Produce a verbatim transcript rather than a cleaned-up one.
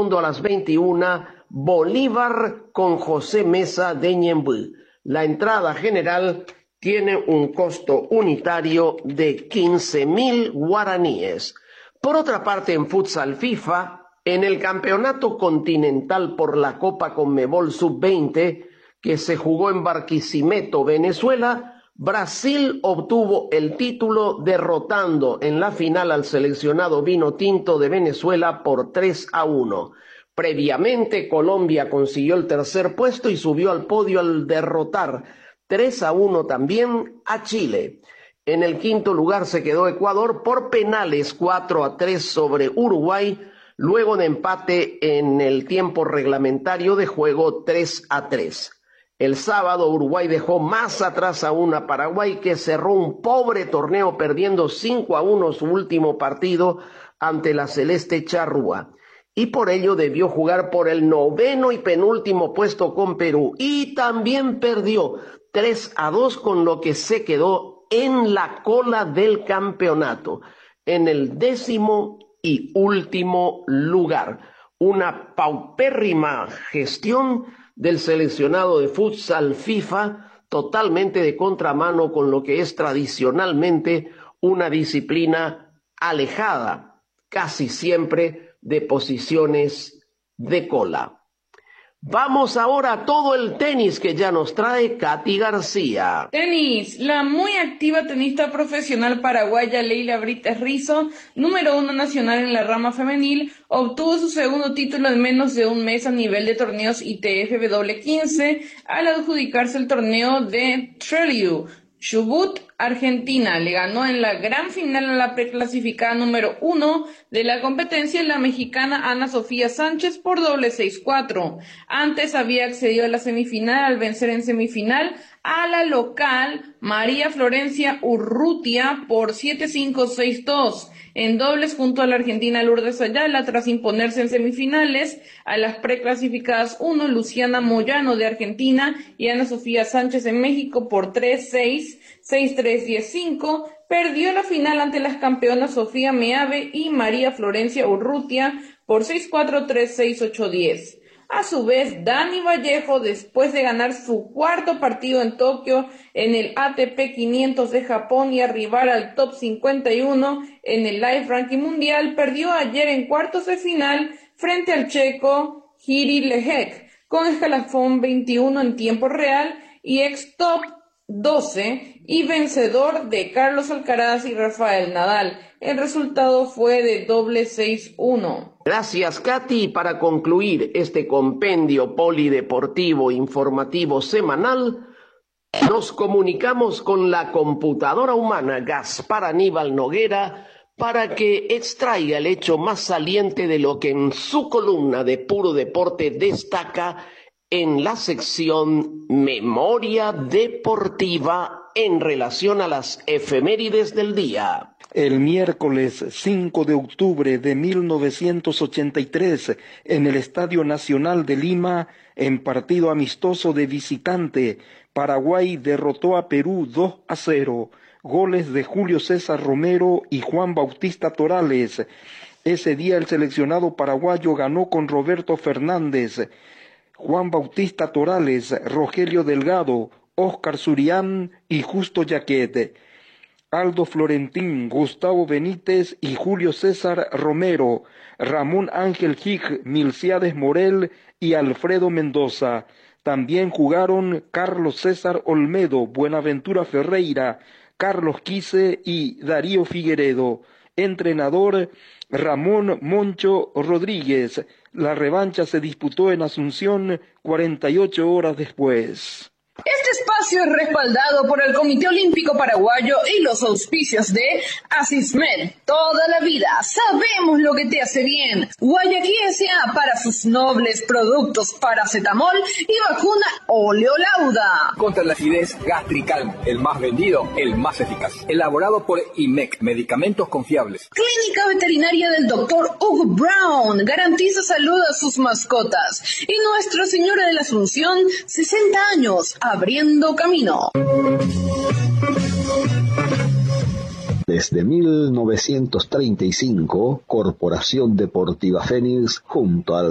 sábado a las veintiuna, Bolívar con José Mesa de Ñemby. La entrada general tiene un costo unitario de quince mil guaraníes. Por otra parte, en futsal FIFA, en el campeonato continental por la Copa Conmebol sub veinte, que se jugó en Barquisimeto, Venezuela, Brasil obtuvo el título derrotando en la final al seleccionado Vinotinto de Venezuela por tres a uno. Previamente, Colombia consiguió el tercer puesto y subió al podio al derrotar tres a uno también a Chile. En el quinto lugar se quedó Ecuador por penales cuatro a tres sobre Uruguay, luego de empate en el tiempo reglamentario de juego tres a tres. El sábado Uruguay dejó más atrás aún a Paraguay, que cerró un pobre torneo perdiendo cinco a uno su último partido ante la Celeste Charrúa. Y por ello debió jugar por el noveno y penúltimo puesto con Perú, y también perdió tres a dos, con lo que se quedó en la cola del campeonato, en el décimo y último lugar. Una paupérrima gestión del seleccionado de futsal FIFA, totalmente de contramano con lo que es tradicionalmente una disciplina alejada casi siempre de posiciones de cola. Vamos ahora a todo el tenis que ya nos trae Katy García. Tenis. La muy activa tenista profesional paraguaya Leila Brites Rizzo, número uno nacional en la rama femenil, obtuvo su segundo título en menos de un mes a nivel de torneos I T F W quince al adjudicarse el torneo de Trelew, Chubut, Argentina. Le ganó en la gran final a la preclasificada número uno de la competencia, la mexicana Ana Sofía Sánchez, por doble seis cuatro. Antes había accedido a la semifinal al vencer en semifinal a la local María Florencia Urrutia por siete cinco seis dos. En dobles junto a la argentina Lourdes Ayala, tras imponerse en semifinales a las preclasificadas uno, Luciana Moyano de Argentina y Ana Sofía Sánchez en México por tres seis, seis tres, diez cinco, perdió la final ante las campeonas Sofía Meave y María Florencia Urrutia por seis cuatro, tres seis, ocho diez. A su vez, Dani Vallejo, después de ganar su cuarto partido en Tokio en el A T P quinientos de Japón y arribar al top cincuenta y uno en el Live Ranking Mundial, perdió ayer en cuartos de final frente al checo Jiri Lehec, con escalafón veintiuno en tiempo real y ex top doce y vencedor de Carlos Alcaraz y Rafael Nadal. El resultado fue de doble seis uno. Gracias, Katy. Para concluir este compendio polideportivo informativo semanal, nos comunicamos con la computadora humana Gaspar Aníbal Noguera para que extraiga el hecho más saliente de lo que en su columna de Puro Deporte destaca en la sección Memoria Deportiva en relación a las efemérides del día. El miércoles cinco de octubre de mil novecientos ochenta y tres, en el Estadio Nacional de Lima, en partido amistoso de visitante, Paraguay derrotó a Perú dos a cero. Goles de Julio César Romero y Juan Bautista Torales. Ese día el seleccionado paraguayo ganó con Roberto Fernández, Juan Bautista Torales, Rogelio Delgado, Óscar Surián y Justo Yaquet. Aldo Florentín, Gustavo Benítez y Julio César Romero, Ramón Ángel Gig, Milciades Morel y Alfredo Mendoza. También jugaron Carlos César Olmedo, Buenaventura Ferreira, Carlos Quise y Darío Figueredo. Entrenador Ramón Moncho Rodríguez. La revancha se disputó en Asunción cuarenta y ocho horas después. Este espacio es respaldado por el Comité Olímpico Paraguayo y los auspicios de Asismed. Toda la vida sabemos lo que te hace bien. Guayaquil S A para sus nobles productos paracetamol y vacuna Oleolauda. Contra la acidez Gastricalm, el más vendido, el más eficaz. Elaborado por I M E C, medicamentos confiables. Clínica Veterinaria del doctor Hugo Brown garantiza salud a sus mascotas. Y Nuestra Señora de la Asunción, sesenta años, abriendo camino. Desde mil novecientos treinta y cinco, Corporación Deportiva Fénix, junto al